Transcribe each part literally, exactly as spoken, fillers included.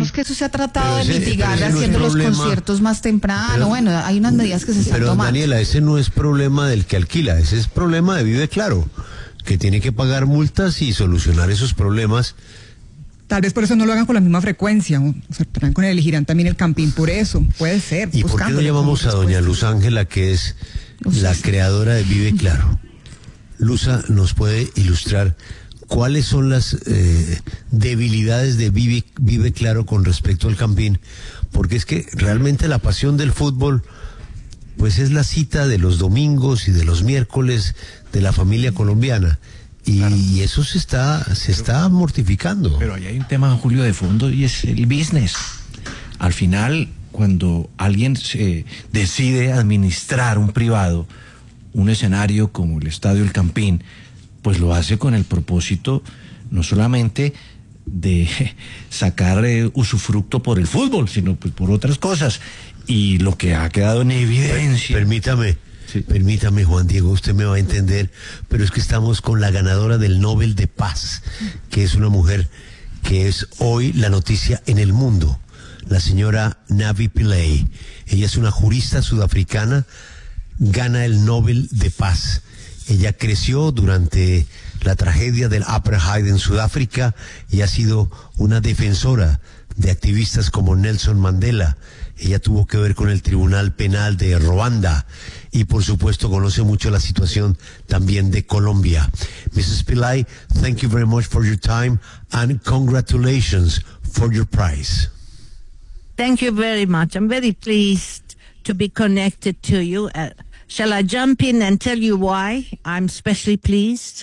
digamos que eso se ha tratado Pero de ese- mitigar pero ese no es haciendo los problema. conciertos más temprano. Pero- bueno, hay unas medidas que se están Pero tomando. Daniela, ese no es problema del que alquila, ese es problema de Vive Claro, que tiene que pagar multas y solucionar esos problemas. Tal vez por eso no lo hagan con la misma frecuencia, o sea, traen con elegirán también el campín por eso, puede ser. ¿Y por qué no buscándole llamamos a como doña respuesta. Luz Ángela, que es Luz la Ángela. creadora de Vive Claro? Luza nos puede ilustrar cuáles son las eh, debilidades de Vive, Vive Claro con respecto al campín, porque es que realmente la pasión del fútbol pues es la cita de los domingos y de los miércoles de la familia colombiana. Y, Claro. y eso se está, se está mortificando. Pero ahí hay un tema, Julio, de fondo, y es el business. Al final, cuando alguien se decide administrar un privado, un escenario como el Estadio El Campín, pues lo hace con el propósito no solamente de sacar eh, usufructo por el fútbol, sino pues por otras cosas. Y lo que ha quedado en evidencia... Permítame, Sí. permítame, Juan Diego, usted me va a entender, pero es que estamos con la ganadora del Nobel de Paz, que es una mujer que es hoy la noticia en el mundo, la señora Navi Pillay. Ella es una jurista sudafricana, gana el Nobel de Paz. Ella creció durante la tragedia del apartheid en Sudáfrica y ha sido una defensora de activistas como Nelson Mandela. Ella tuvo que ver con el Tribunal Penal de Ruanda y por supuesto conoce mucho la situación también de Colombia. missus Pillay, thank you very much for your time and congratulations for your prize. Thank you very much. I'm very pleased to be connected to you. Uh, shall I jump in and tell you why I'm especially pleased?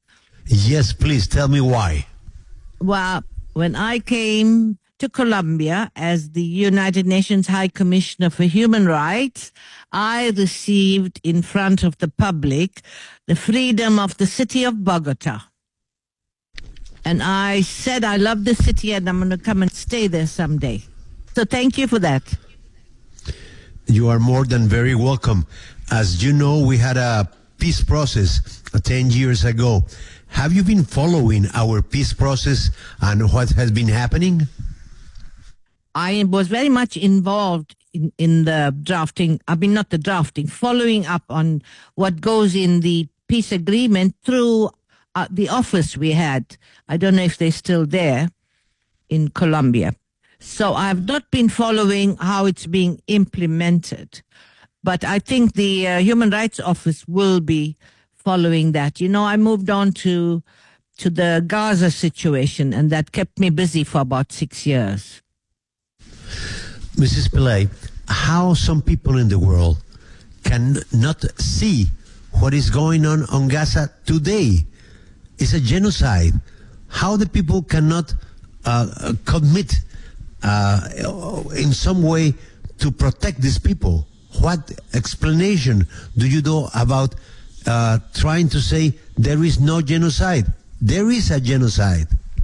Yes, please tell me why. Well, when I came to Colombia as the United Nations High Commissioner for Human Rights, I received in front of the public the freedom of the city of Bogota. And I said, I love the city and I'm going to come and stay there someday. So thank you for that. You are more than very welcome. As you know, we had a peace process uh, ten years ago. Have you been following our peace process and what has been happening? I was very much involved in, in the drafting, I mean, not the drafting, following up on what goes in the peace agreement through uh, the office we had. I don't know if they're still there in Colombia. So I've not been following how it's being implemented. But I think the uh, Human Rights Office will be following that. You know, I moved on to to the Gaza situation, and that kept me busy for about six years. missus Pillay, how some people in the world can not see what is going on on Gaza today. It's a genocide. How the people cannot uh, commit uh, in some way to protect these people. What explanation do you do about uh, trying to say there is no genocide? There is a genocide.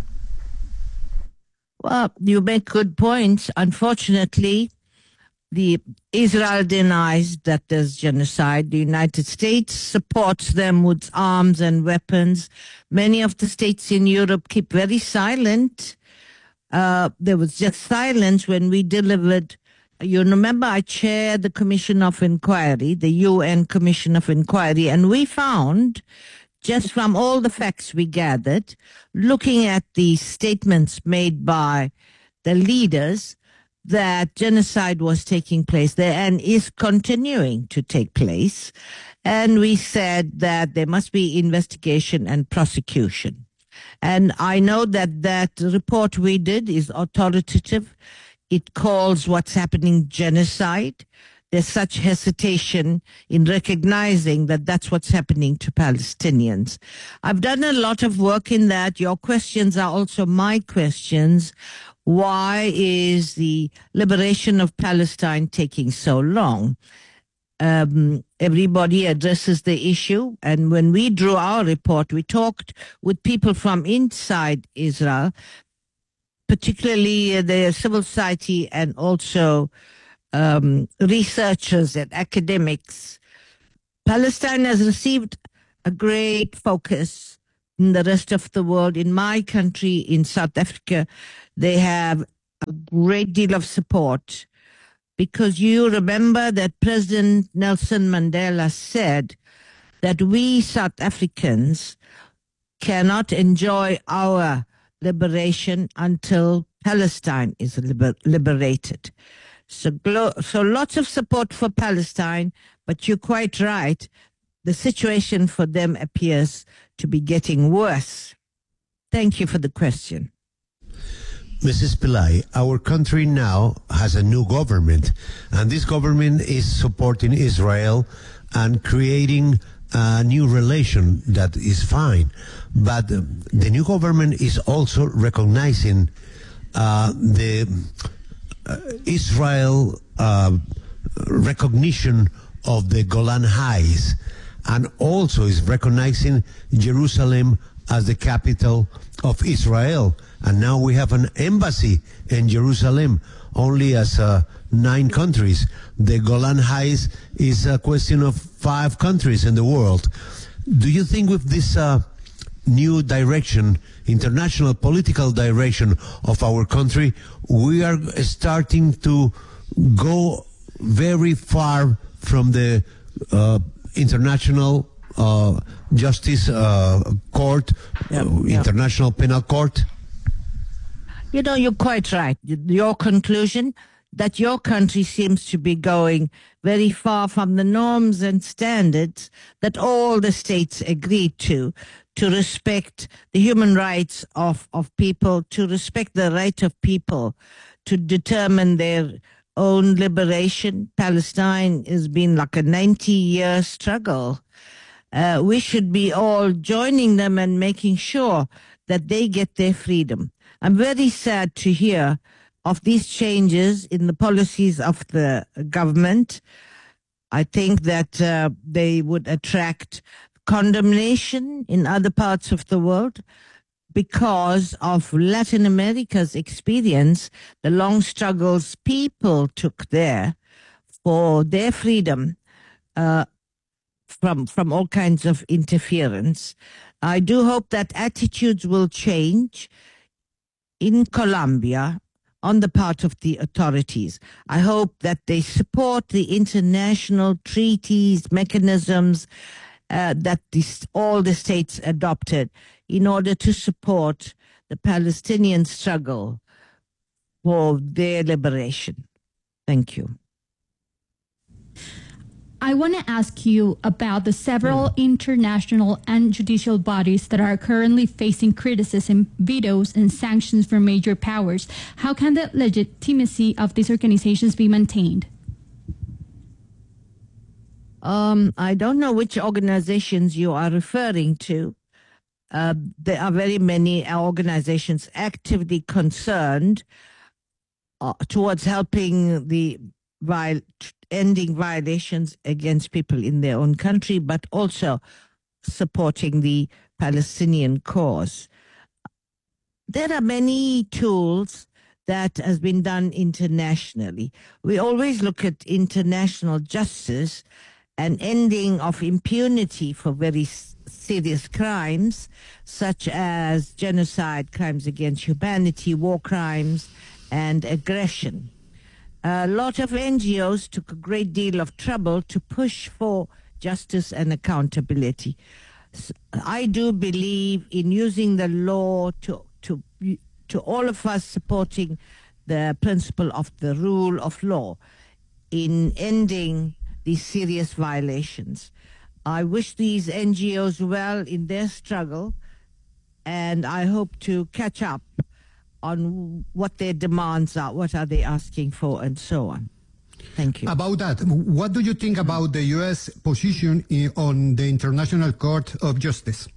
Well, you make good points. Unfortunately, the Israel denies that there's genocide. The United States supports them with arms and weapons. Many of the states in Europe keep very silent. Uh, there was just silence when we delivered. You remember I chaired the Commission of Inquiry, the U N Commission of Inquiry, and we found, just from all the facts we gathered, looking at the statements made by the leaders, that genocide was taking place there and is continuing to take place. And we said that there must be investigation and prosecution. And I know that that report we did is authoritative. It calls what's happening genocide. There's such hesitation in recognizing that that's what's happening to Palestinians. I've done a lot of work in that. Your questions are also my questions. Why is the liberation of Palestine taking so long? Um, everybody addresses the issue. And when we drew our report, we talked with people from inside Israel, particularly the civil society and also um, researchers and academics. Palestine has received a great focus in the rest of the world. In my country, in South Africa, they have a great deal of support, because you remember that President Nelson Mandela said that we South Africans cannot enjoy our liberation until Palestine is liber- liberated. So, glo- so lots of support for Palestine, but you're quite right. The situation for them appears to be getting worse. Thank you for the question. Missus Pillai, our country now has a new government, and this government is supporting Israel and creating a new relation that is fine. But uh, the new government is also recognizing uh, the uh, Israel uh, recognition of the Golan Heights, and also is recognizing Jerusalem as the capital of Israel. And now we have an embassy in Jerusalem, only as uh, nine countries. The Golan Heights is a question of five countries in the world. Do you think with this uh, new direction, international political direction of our country, we are starting to go very far from the uh, international uh, justice uh, court, Yep, uh, yep. international penal court? You know, you're quite right. Your conclusion that your country seems to be going very far from the norms and standards that all the states agreed to, to respect the human rights of, of people, to respect the right of people to determine their own liberation. Palestine has been like a ninety-year struggle. Uh, we should be all joining them and making sure that they get their freedom. I'm very sad to hear of these changes in the policies of the government. I think that uh, they would attract condemnation in other parts of the world because of Latin America's experience, the long struggles people took there for their freedom uh, from, from all kinds of interference. I do hope that attitudes will change in Colombia on the part of the authorities. I hope that they support the international treaties, mechanisms uh, that this, all the states adopted in order to support the Palestinian struggle for their liberation. Thank you. I want to ask you about the several mm. international and judicial bodies that are currently facing criticism, vetoes, and sanctions from major powers. How can the legitimacy of these organizations be maintained? Um, I don't know which organizations you are referring to. Uh, there are very many organizations actively concerned uh, towards helping the viol- ending violations against people in their own country, but also supporting the Palestinian cause. There are many tools that has been done internationally. We always look at international justice and ending of impunity for very s- serious crimes, such as genocide, crimes against humanity, war crimes, and aggression. A lot of N G Os took a great deal of trouble to push for justice and accountability. S- I do believe in using the law to, to, to all of us supporting the principle of the rule of law in ending these serious violations. I wish these N G Os well in their struggle, and I hope to catch up on what their demands are, what are they asking for, and so on. Thank you. About that, what do you think about the U S position in, on the International Court of Justice?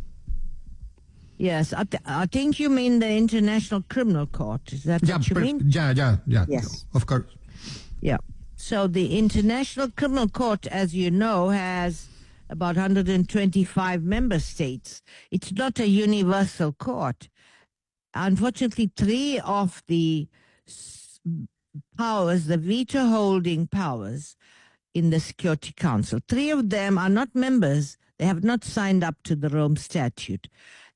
Yes, I, th- I think you mean the International Criminal Court. Is that Yeah, what you per- mean? yeah, yeah, yeah. Yes. Of course. Yeah. So the International Criminal Court, as you know, has about one hundred twenty-five member states. It's not a universal court. Unfortunately, three of the s- powers, the veto-holding powers in the Security Council, three of them are not members. They have not signed up to the Rome Statute.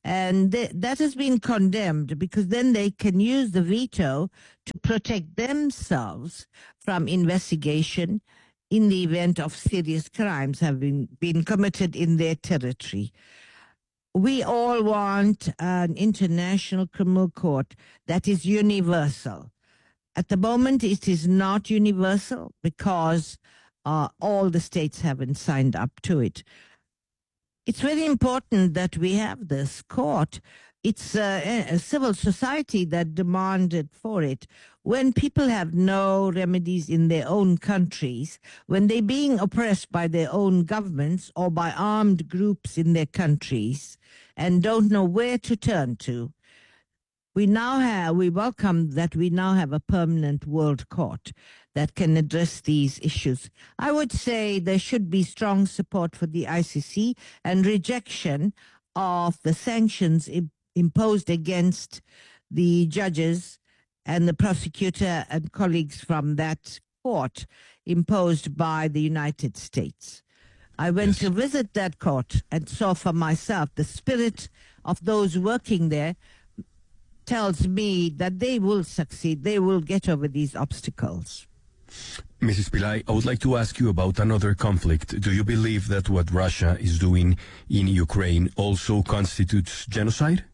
And th- that has been condemned because then they can use the veto to protect themselves from investigation in the event of serious crimes having been committed in their territory. We all want an international criminal court that is universal. At the moment, it is not universal because uh, all the states haven't signed up to it. It's very important that we have this court. It's a, a civil society that demanded for it. When people have no remedies in their own countries, when they're being oppressed by their own governments or by armed groups in their countries and don't know where to turn to, we now have, we welcome that we now have a permanent world court that can address these issues. I would say there should be strong support for the I C C and rejection of the sanctions im- imposed against the judges and the prosecutor and colleagues from that court imposed by the United States. I went Yes. to visit that court and saw for myself the spirit of those working there tells me that they will succeed. They will get over these obstacles. Missus Pillay, I would like to ask you about another conflict. Do you believe that what Russia is doing in Ukraine also constitutes genocide?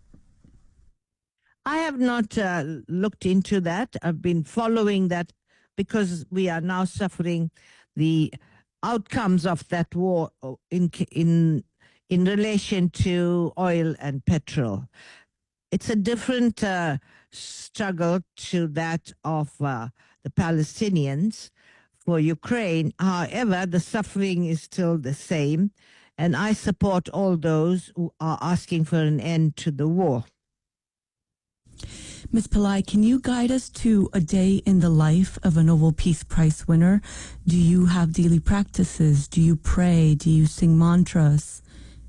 I have not uh, looked into that. I've been following that because we are now suffering the outcomes of that war in in in relation to oil and petrol. It's a different uh, struggle to that of uh, the Palestinians for Ukraine. However, the suffering is still the same, and I support all those who are asking for an end to the war. Miz Pillay, can you guide us to a day in the life of a Nobel Peace Prize winner? Do you have daily practices? Do you pray? Do you sing mantras?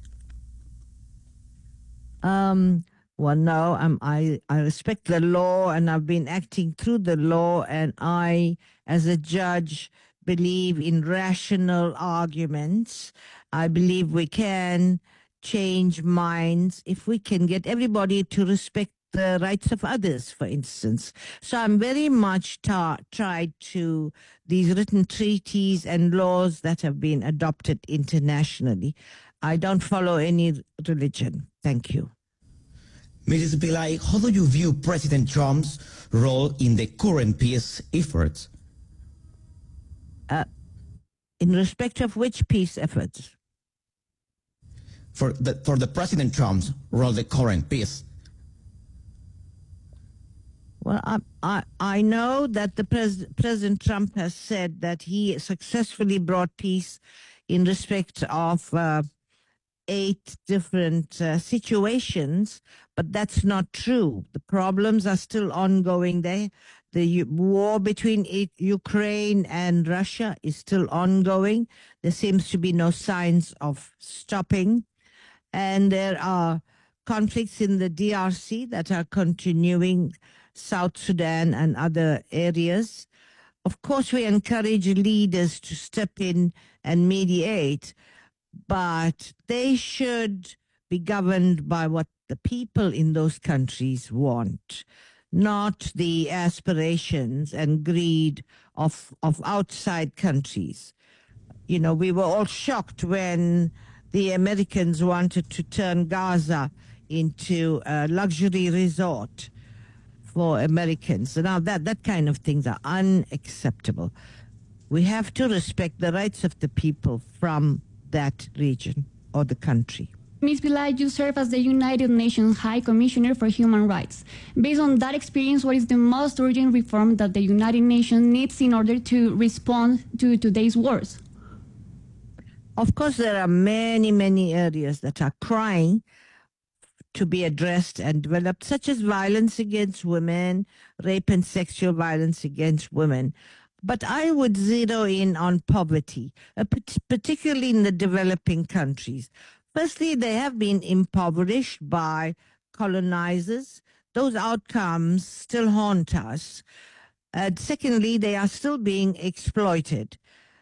Um... Well, no, um, I, I respect the law and I've been acting through the law, and I, as a judge, believe in rational arguments. I believe we can change minds if we can get everybody to respect the rights of others, for instance. So I'm very much ta- tried to these written treaties and laws that have been adopted internationally. I don't follow any religion. Thank you. Missus Pillay, how do you view President Trump's role in the current peace efforts? Uh, in respect of which peace efforts? For the, for the President Trump's role in the current peace? Well, I, I, I know that the pres- President Trump has said that he successfully brought peace in respect of uh, eight different uh, situations, but that's not true. The problems are still ongoing there. The u- war between I- Ukraine and Russia is still ongoing. There seems to be no signs of stopping. And there are conflicts in the D R C that are continuing, South Sudan and other areas. Of course, we encourage leaders to step in and mediate, but they should be governed by what the people in those countries want, not the aspirations and greed of, of outside countries. You know, we were all shocked when the Americans wanted to turn Gaza into a luxury resort for Americans. So now that, that kind of things are unacceptable. We have to respect the rights of the people from that region or the country. Miz Pillay, you serve as the United Nations High Commissioner for Human Rights. Based on that experience, what is the most urgent reform that the United Nations needs in order to respond to today's wars? Of course, there are many, many areas that are crying to be addressed and developed, such as violence against women, rape and sexual violence against women. But I would zero in on poverty, uh, particularly in the developing countries. Firstly, they have been impoverished by colonizers. Those outcomes still haunt us. Uh, secondly, they are still being exploited.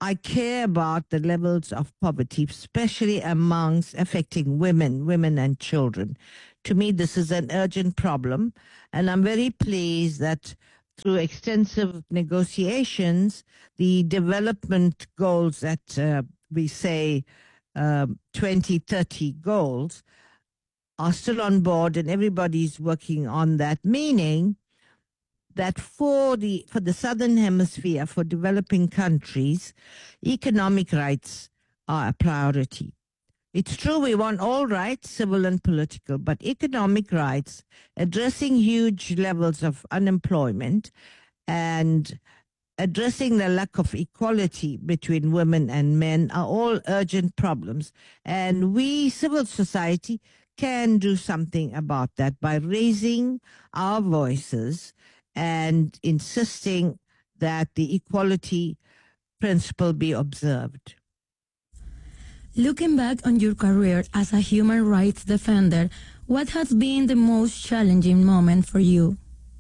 I care about the levels of poverty, especially amongst affecting women, women and children. To me, this is an urgent problem, and I'm very pleased that through extensive negotiations, the development goals that uh, we say uh, twenty thirty goals are still on board, and everybody's working on that, meaning that for the for the Southern Hemisphere, for developing countries, economic rights are a priority. It's true we want all rights, civil and political, but economic rights, addressing huge levels of unemployment and addressing the lack of equality between women and men are all urgent problems. And we, civil society, can do something about that by raising our voices and insisting that the equality principle be observed. Looking back on your career as a human rights defender, what has been the most challenging moment for you?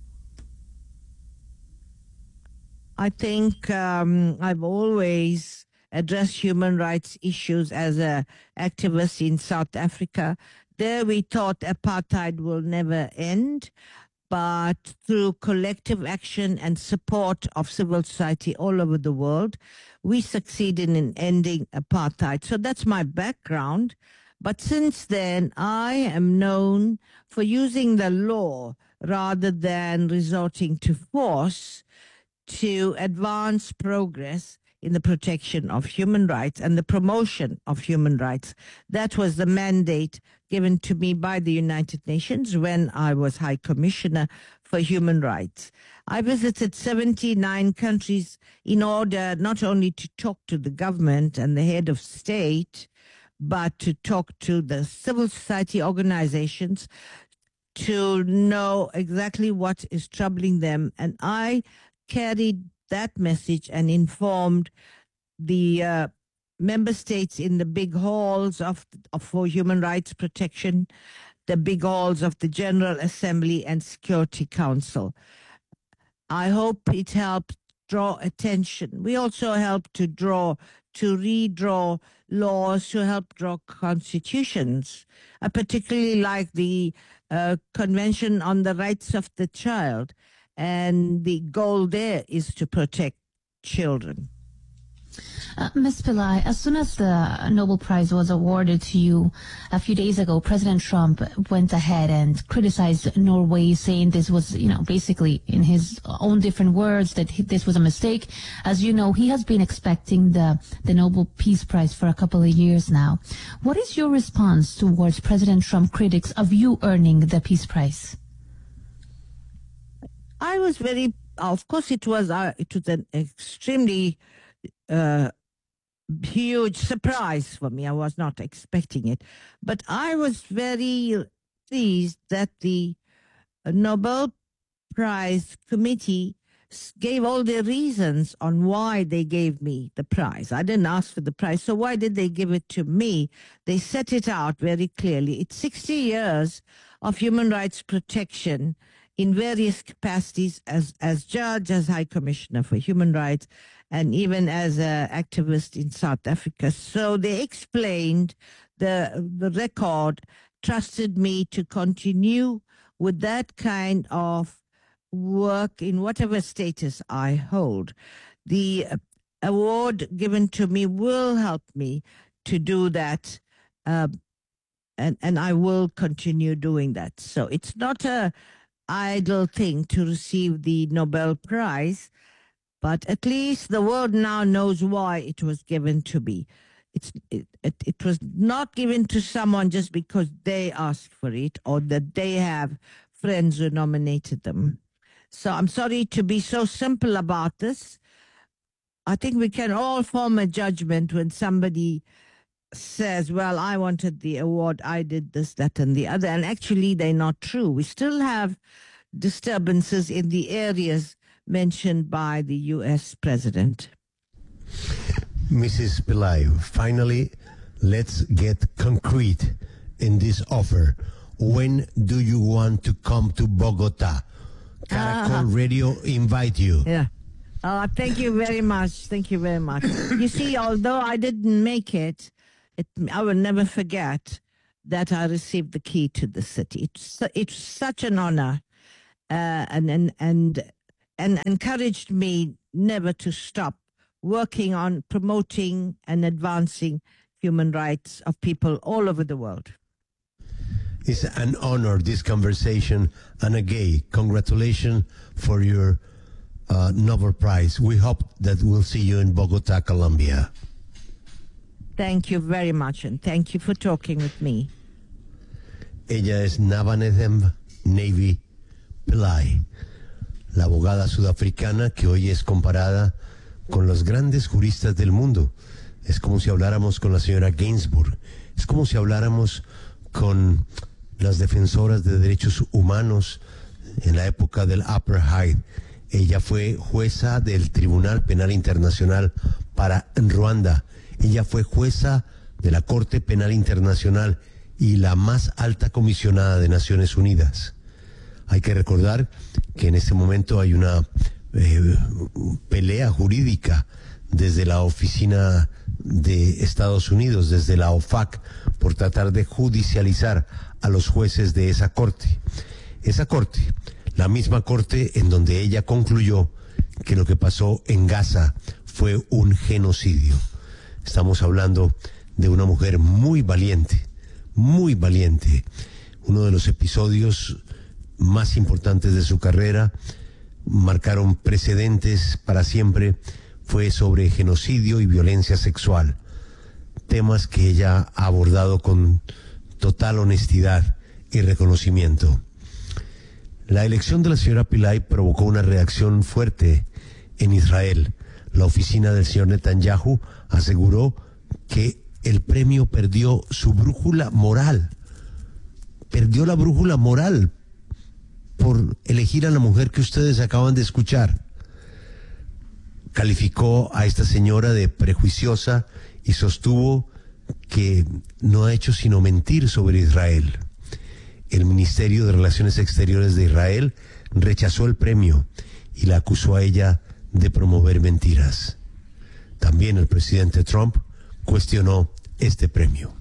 I think um, I've always addressed human rights issues as an activist in South Africa. There we thought apartheid will never end, but through collective action and support of civil society all over the world, we succeeded in ending apartheid. So that's my background. But since then, I am known for using the law rather than resorting to force to advance progress in the protection of human rights and the promotion of human rights. That was the mandate given to me by the United Nations when I was High Commissioner for Human Rights. I visited seventy-nine countries in order not only to talk to the government and the head of state, but to talk to the civil society organizations to know exactly what is troubling them. And I carried that message and informed the uh, member states in the big halls of, of for human rights protection, the big halls of the General Assembly and Security Council. I hope it helped draw attention. We also help to draw, to redraw laws, to help draw constitutions. I particularly like the uh, Convention on the Rights of the Child. And the goal there is to protect children. Uh, Miz Pillay, as soon as the Nobel Prize was awarded to you a few days ago, President Trump went ahead and criticized Norway, saying this was, you know, basically in his own different words, that he, this was a mistake. As you know, he has been expecting the, the Nobel Peace Prize for a couple of years now. What is your response towards President Trump critics of you earning the Peace Prize? I was very, of course, it was uh, it was an extremely uh, huge surprise for me. I was not expecting it, but I was very pleased that the Nobel Prize Committee gave all the reasons on why they gave me the prize. I didn't ask for the prize, so why did they give it to me? They set it out very clearly. It's sixty years of human rights protection in various capacities as, as judge, as High Commissioner for Human Rights, and even as an activist in South Africa. So they explained the, the record, trusted me to continue with that kind of work in whatever status I hold. The award given to me will help me to do that, uh, and, and I will continue doing that. So it's not a idle thing to receive the Nobel Prize, but at least the world now knows why it was given to me. It's, it, it, it was not given to someone just because they asked for it or that they have friends who nominated them. So I'm sorry to be so simple about this. I think we can all form a judgment when somebody says, well, I wanted the award, I did this, that, and the other. And actually, they're not true. We still have disturbances in the areas mentioned by the U S president. Missus Pillay, finally, let's get concrete in this offer. When do you want to come to Bogota? Caracol Ah. Radio invite you. Yeah. Uh, thank you very much. Thank you very much. You see, although I didn't make it, it I will never forget that I received the key to the city. It's it's such an honor, uh, and and and and encouraged me never to stop working on promoting and advancing human rights of people all over the world. It's an honor, this conversation. Anna Gay, congratulations for your uh, Nobel Prize. We hope that we'll see you in Bogota, Colombia. Thank you very much, and thank you for talking with me. Ella es Navanethem Navy Pillay, la abogada sudafricana que hoy es comparada con los grandes juristas del mundo. Es como si habláramos con la señora Ginsburg, es como si habláramos con las defensoras de derechos humanos en la época del apartheid. Ella fue jueza del Tribunal Penal Internacional para Ruanda. Ella fue jueza de la Corte Penal Internacional y la más alta comisionada de Naciones Unidas. Hay que recordar que en este momento hay una eh, pelea jurídica desde la oficina de Estados Unidos, desde la O F A C, por tratar de judicializar a los jueces de esa corte. Esa corte, la misma corte en donde ella concluyó que lo que pasó en Gaza fue un genocidio. Estamos hablando de una mujer muy valiente, muy valiente. Uno de los episodios más importantes de su carrera, marcaron precedentes para siempre, fue sobre genocidio y violencia sexual. Temas que ella ha abordado con total honestidad y reconocimiento. La elección de la señora Pillay provocó una reacción fuerte en Israel. La oficina del señor Netanyahu aseguró que el premio perdió su brújula moral. Perdió la brújula moral por elegir a la mujer que ustedes acaban de escuchar. Calificó a esta señora de prejuiciosa y sostuvo que no ha hecho sino mentir sobre Israel. El Ministerio de Relaciones Exteriores de Israel rechazó el premio y la acusó a ella de promover mentiras. También el presidente Trump cuestionó este premio.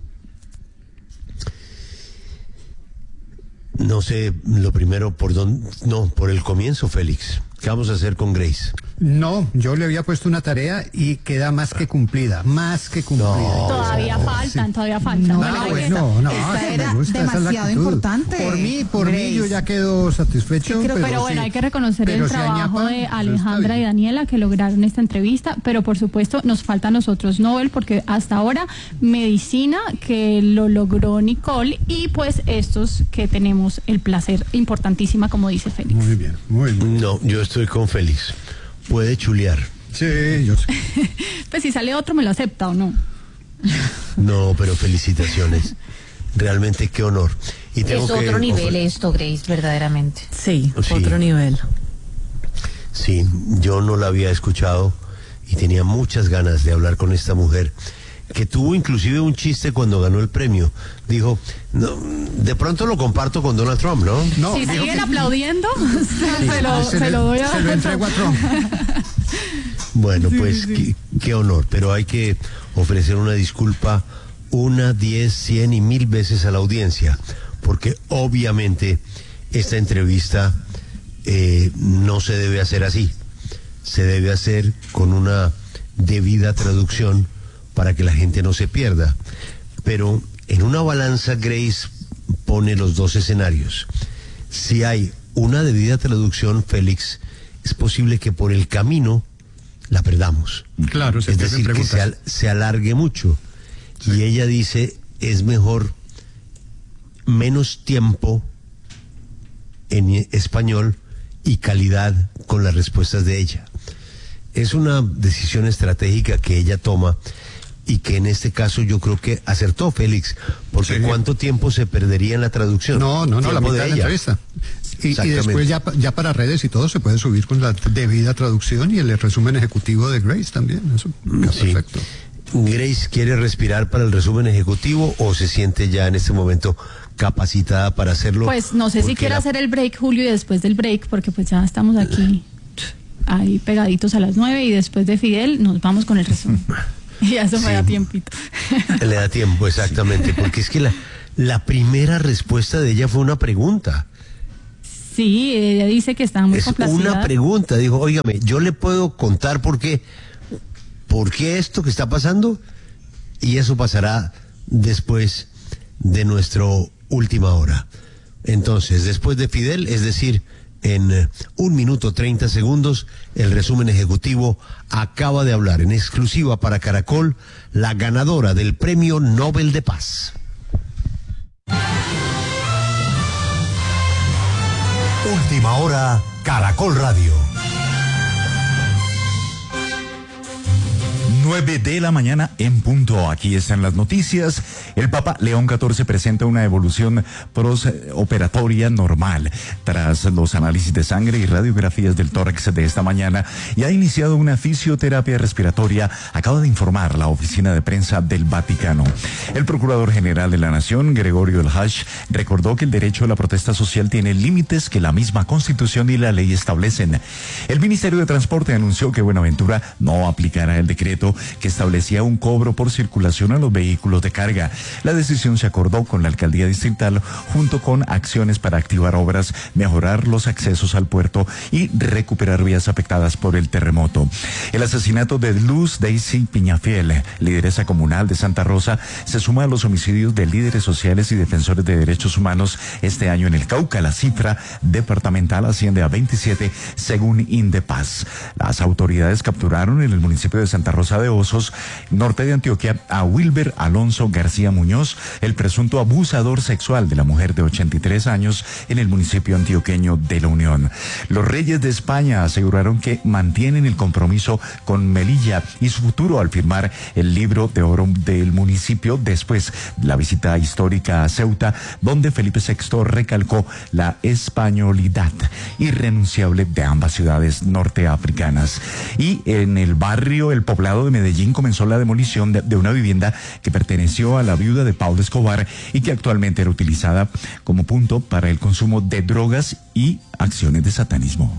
No sé, lo primero, por dónde, no, por el comienzo, Félix. ¿Qué vamos a hacer con Grace? No, yo le había puesto una tarea y queda más que cumplida, más que cumplida. No. Todavía faltan, Sí. todavía faltan. No, Bueno, pues hay que- no, no, esta sí me era gusta, esa es la demasiado actitud. importante, Por mí, por Grace. mí yo ya quedo satisfecho. Creo- pero, pero bueno, sí, hay que reconocer pero el si trabajo añapa, de eso Alejandra está y bien. Daniela que lograron esta entrevista, pero por supuesto nos falta a nosotros Nobel, porque hasta ahora medicina que lo logró Nicole y pues estos que tenemos el placer importantísima, como dice Félix. Muy bien, muy bien. No, yo estoy con Félix. Puede chulear. Sí, yo sé. Pues si sale otro me lo acepta o no. No, pero felicitaciones. Realmente qué honor. Y tengo Es que otro nivel ofre- esto, Grace, verdaderamente. Sí, Sí. otro nivel. Sí, yo no la había escuchado y tenía muchas ganas de hablar con esta mujer, que tuvo inclusive un chiste cuando ganó el premio. Dijo, no, de pronto lo comparto con Donald Trump, ¿no? No, si dijo siguen que- aplaudiendo, se, lo, se se le- lo doy a se lo entrego a Trump. Bueno, pues Qué, qué honor, pero hay que ofrecer una disculpa una, diez, cien y mil veces a la audiencia, porque obviamente esta entrevista eh, no se debe hacer así, se debe hacer con una debida traducción para que la gente no se pierda. Pero en una balanza Grace pone los dos escenarios. Si hay una debida traducción, Félix, es posible que por el camino la perdamos. Claro, se Es pierden decir, que preguntas. se, al- se alargue mucho. Y ella dice, es mejor menos tiempo en español y calidad con las respuestas de ella. Es una decisión estratégica que ella toma y que en este caso yo creo que acertó, Félix, porque Sí. ¿cuánto tiempo se perdería en la traducción? No, no, no, la Tiempo mitad de la ella. entrevista. Y, y Exactamente. después ya, pa- ya para redes y todo se puede subir con la debida traducción y el resumen ejecutivo de Grace también. Eso queda Sí. perfecto. Grace, ¿quiere respirar para el resumen ejecutivo o se siente ya en este momento capacitada para hacerlo? Pues no sé si Porque quiere la- hacer el break, Julio, y después del break, porque pues ya estamos aquí. ahí pegaditos a las nueve y después de Fidel nos vamos con el resumen. Y eso me Sí. da tiempito. Le da tiempo, exactamente, porque es que la, la primera respuesta de ella fue una pregunta. Sí, ella dice que está muy Es complacida. una pregunta, dijo, óigame, yo le puedo contar por qué, por qué esto que está pasando, y eso pasará después de nuestro última hora. Entonces, después de Fidel, es decir, en eh, un minuto treinta segundos, el resumen ejecutivo acaba de hablar en exclusiva para Caracol la ganadora del Premio Nobel de Paz. Última hora, Caracol Radio. nueve de la mañana en punto. Aquí están las noticias. El Papa León catorce presenta una evolución postoperatoria normal tras los análisis de sangre y radiografías del tórax de esta mañana y ha iniciado una fisioterapia respiratoria, acaba de informar la oficina de prensa del Vaticano. El Procurador General de la Nación, Gregorio El Hach, recordó que el derecho a la protesta social tiene límites que la misma Constitución y la ley establecen. El Ministerio de Transporte anunció que Buenaventura no aplicará el decreto que establecía un cobro por circulación a los vehículos de carga. La decisión se acordó con la alcaldía distrital junto con acciones para activar obras, mejorar los accesos al puerto y recuperar vías afectadas por el terremoto. El asesinato de Luz Daisy Piñafiel, lideresa comunal de Santa Rosa, se suma a los homicidios de líderes sociales y defensores de derechos humanos este año en el Cauca. La cifra departamental asciende a veintisiete según Indepaz. Las autoridades capturaron en el municipio de Santa Rosa de Osos, norte de Antioquia, a Wilber Alonso García Muñoz, el presunto abusador sexual de la mujer de ochenta y tres años en el municipio antioqueño de La Unión. Los reyes de España aseguraron que mantienen el compromiso con Melilla y su futuro al firmar el libro de oro del municipio después de la visita histórica a Ceuta, donde Felipe sexto recalcó la españolidad irrenunciable de ambas ciudades norteafricanas. Y en el barrio El Poblado de Medellín comenzó la demolición de, de una vivienda que perteneció a la viuda de Pablo Escobar y que actualmente era utilizada como punto para el consumo de drogas y acciones de satanismo.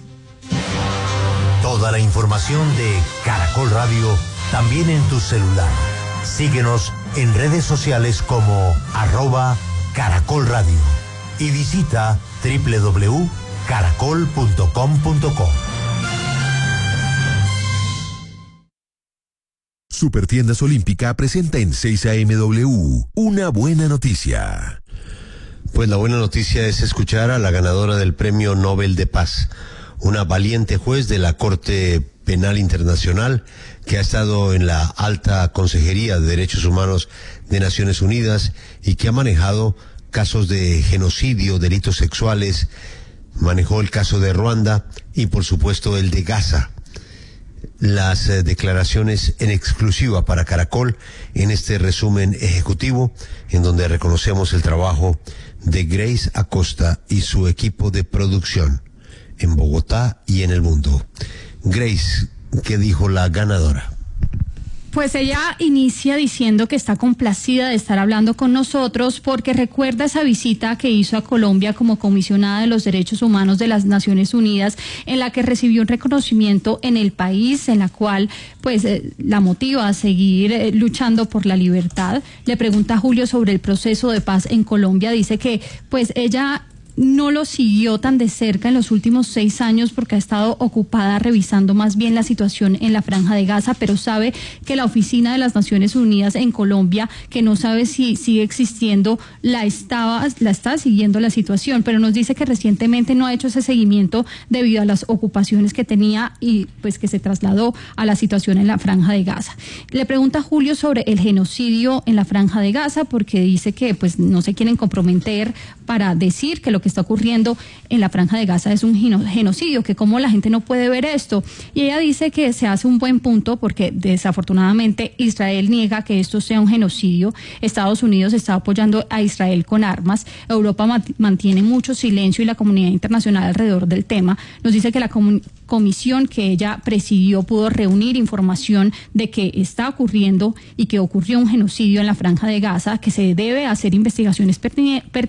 Toda la información de Caracol Radio también en tu celular. Síguenos en redes sociales como arroba Caracol Radio y visita doble u doble u doble u punto caracol punto com punto co. Supertiendas Olímpica presenta en seis A M W una buena noticia. Pues la buena noticia es escuchar a la ganadora del Premio Nobel de Paz, una valiente juez de la Corte Penal Internacional que ha estado en la alta Consejería de Derechos Humanos de Naciones Unidas y que ha manejado casos de genocidio, delitos sexuales, manejó el caso de Ruanda y por supuesto el de Gaza. Las eh, declaraciones en exclusiva para Caracol en este resumen ejecutivo en donde reconocemos el trabajo de Grace Acosta y su equipo de producción en Bogotá y en el mundo. Grace, ¿qué dijo la ganadora? Pues ella inicia diciendo que está complacida de estar hablando con nosotros porque recuerda esa visita que hizo a Colombia como comisionada de los derechos humanos de las Naciones Unidas, en la que recibió un reconocimiento en el país, en la cual pues eh, la motiva a seguir eh, luchando por la libertad. Le pregunta a Julio sobre el proceso de paz en Colombia, dice que pues ella no lo siguió tan de cerca en los últimos seis años porque ha estado ocupada revisando más bien la situación en la Franja de Gaza, pero sabe que la Oficina de las Naciones Unidas en Colombia, que no sabe si sigue existiendo, la estaba, la está siguiendo la situación, pero nos dice que recientemente no ha hecho ese seguimiento debido a las ocupaciones que tenía y pues que se trasladó a la situación en la Franja de Gaza. Le pregunta a Julio sobre el genocidio en la Franja de Gaza porque dice que pues no se quieren comprometer para decir que lo que está ocurriendo en la Franja de Gaza es un genocidio, que cómo la gente no puede ver esto. Y ella dice que se hace un buen punto porque desafortunadamente Israel niega que esto sea un genocidio. Estados Unidos está apoyando a Israel con armas. Europa mantiene mucho silencio y la comunidad internacional alrededor del tema. Nos dice que la comun- comisión que ella presidió pudo reunir información de que está ocurriendo y que ocurrió un genocidio en la Franja de Gaza, que se debe hacer investigaciones pertinentes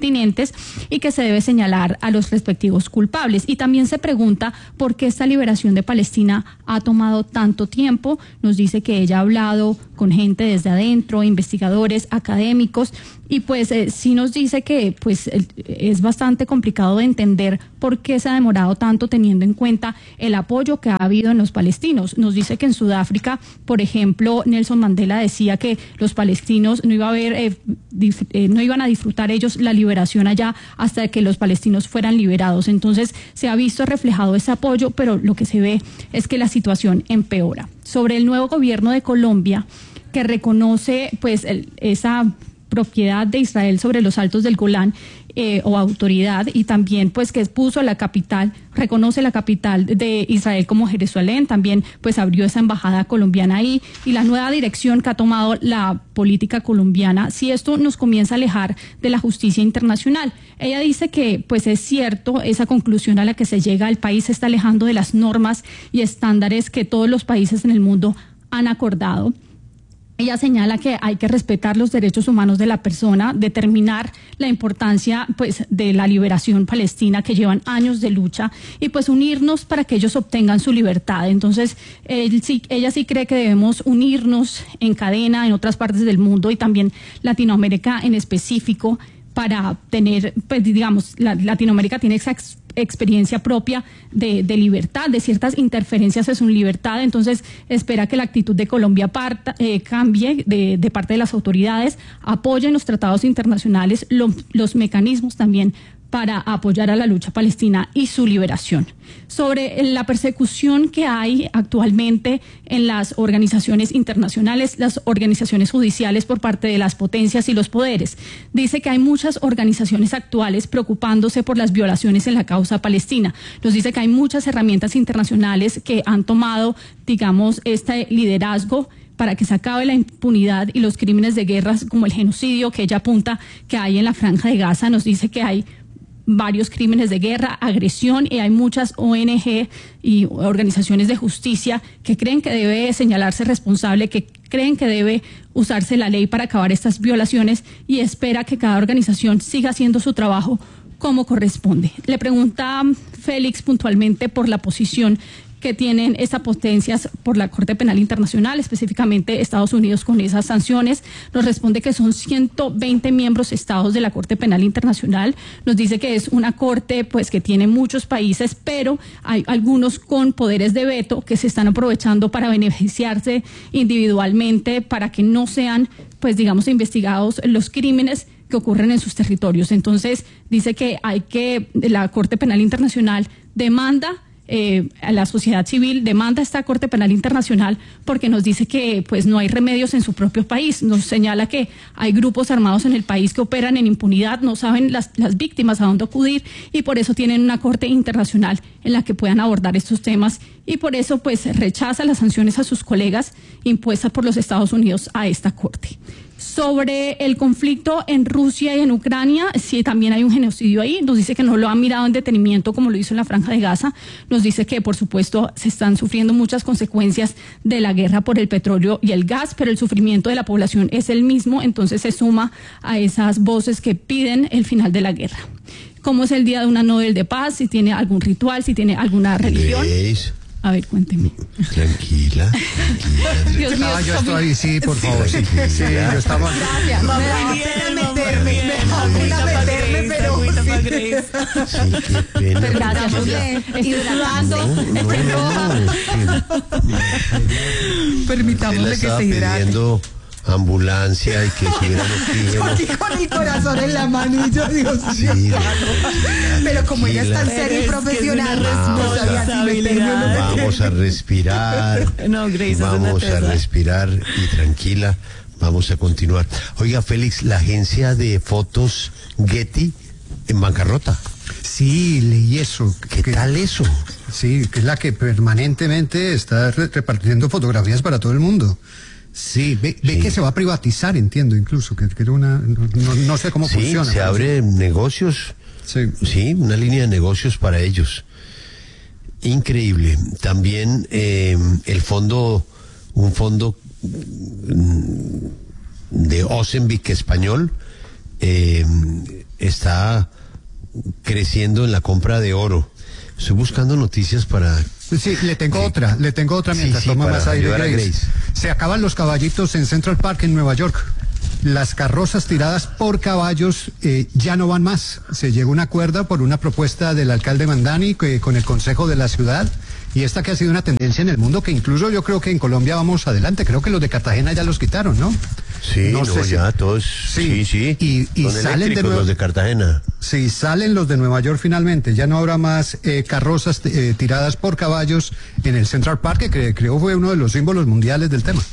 internacionales y que se debe señalar a los respectivos culpables. Y también se pregunta por qué esta liberación de Palestina ha tomado tanto tiempo. Nos dice que ella ha hablado con gente desde adentro, investigadores, académicos, y pues eh, sí nos dice que pues el, es bastante complicado de entender por qué se ha demorado tanto, teniendo en cuenta el apoyo que ha habido en los palestinos. Nos dice que en Sudáfrica, por ejemplo, Nelson Mandela decía que los palestinos no iba a haber, eh, dif, eh, no iban a disfrutar ellos la liberación allá hasta que los palestinos fueran liberados. Entonces se ha visto reflejado ese apoyo, pero lo que se ve es que la situación empeora. Sobre el nuevo gobierno de Colombia, que reconoce pues el, esa propiedad de Israel sobre los altos del Golán, eh, o autoridad, y también pues que puso la capital, reconoce la capital de Israel como Jerusalén, también pues abrió esa embajada colombiana ahí, y la nueva dirección que ha tomado la política colombiana, si esto nos comienza a alejar de la justicia internacional. Ella dice que pues es cierto esa conclusión a la que se llega, el país se está alejando de las normas y estándares que todos los países en el mundo han acordado. Ella señala que hay que respetar los derechos humanos de la persona, determinar la importancia pues de la liberación palestina, que llevan años de lucha, y pues unirnos para que ellos obtengan su libertad. Entonces, él, sí, ella sí cree que debemos unirnos en cadena en otras partes del mundo y también Latinoamérica en específico, para tener, pues digamos, la, Latinoamérica tiene esa ex, experiencia propia de, de libertad, de ciertas interferencias en su libertad. Entonces espera que la actitud de Colombia parta, eh, cambie de, de parte de las autoridades, apoyen los tratados internacionales, lo, los mecanismos también para apoyar a la lucha palestina y su liberación. Sobre la persecución que hay actualmente en las organizaciones internacionales, las organizaciones judiciales por parte de las potencias y los poderes, dice que hay muchas organizaciones actuales preocupándose por las violaciones en la causa palestina. Nos dice que hay muchas herramientas internacionales que han tomado, digamos, este liderazgo para que se acabe la impunidad y los crímenes de guerra, como el genocidio que ella apunta que hay en la Franja de Gaza. Nos dice que hay varios crímenes de guerra, agresión, y hay muchas O N G y organizaciones de justicia que creen que debe señalarse responsable, que creen que debe usarse la ley para acabar estas violaciones, y espera que cada organización siga haciendo su trabajo como corresponde. Le pregunta Félix puntualmente por la posición que tienen esas potencias por la Corte Penal Internacional, específicamente Estados Unidos con esas sanciones. Nos responde que son ciento veinte miembros estados de la Corte Penal Internacional. Nos dice que es una corte pues que tiene muchos países, pero hay algunos con poderes de veto que se están aprovechando para beneficiarse individualmente, para que no sean pues digamos investigados los crímenes que ocurren en sus territorios. Entonces dice que hay que, la Corte Penal Internacional demanda Eh, a la sociedad civil, demanda esta Corte Penal Internacional porque nos dice que pues no hay remedios en su propio país. Nos señala que hay grupos armados en el país que operan en impunidad, no saben las, las víctimas a dónde acudir, y por eso tienen una Corte Internacional en la que puedan abordar estos temas, y por eso pues rechaza las sanciones a sus colegas impuestas por los Estados Unidos a esta Corte. Sobre el conflicto en Rusia y en Ucrania, sí, también hay un genocidio ahí. Nos dice que no lo han mirado en detenimiento como lo hizo en la Franja de Gaza. Nos dice que, por supuesto, se están sufriendo muchas consecuencias de la guerra por el petróleo y el gas, pero el sufrimiento de la población es el mismo, entonces se suma a esas voces que piden el final de la guerra. ¿Cómo es el Día de una Nobel de Paz? Si tiene algún ritual, si tiene alguna religión. Grace. A ver, cuénteme. Tranquila, tranquila. Dios mío, Ah, yo estoy, sí, por favor. Sí, sí, yo estaba. Gracias. Me da pena meterme, me da pena meterme, pero Sí, qué pena. permitámosle, estoy sudando, estoy roja. Permitámosle que estaba se hidrate. pidiendo ambulancia y que subieran Yo aquí oxígeno. con el corazón en la mano y yo digo, Sí, claro. Pero como ella es tan tranquila. seria y Pero es que es profesional, una no sabía si meterme o no meterme. Vamos a respirar. No, Grace, es una Vamos a tesa. respirar y tranquila, vamos a continuar. Oiga, Félix, la agencia de fotos Getty en bancarrota. Sí, leí eso. ¿Qué que- tal eso? Sí, que es la que permanentemente está re- repartiendo fotografías para todo el mundo. Sí, ve, ve Sí. que se va a privatizar, entiendo incluso, que, que era una, no, no- no sé cómo Sí, funciona. se pero abren negocios, Sí. sí, una línea de negocios para ellos. Increíble. También eh, el fondo, un fondo mm, de Ozempic español, eh, está creciendo en la compra de oro. Estoy buscando noticias para... Sí, le tengo sí. otra, le tengo otra mientras sí, sí, toma más aire Grace. Grace. Se acaban los caballitos en Central Park en Nueva York. Las carrozas tiradas por caballos eh, ya no van más. Se llegó a un acuerdo por una propuesta del alcalde Mandani que, con el Consejo de la Ciudad, y esta que ha sido una tendencia en el mundo, que incluso yo creo que en Colombia vamos adelante. Creo que los de Cartagena ya los quitaron, ¿no? Sí, no, no sé ya si... todos, sí, sí, sí. Y, y Son salen de nuevo los de Cartagena. Sí, salen los de Nueva York finalmente. Ya no habrá más eh, carrozas eh, tiradas por caballos en el Central Park, que creo fue uno de los símbolos mundiales del tema.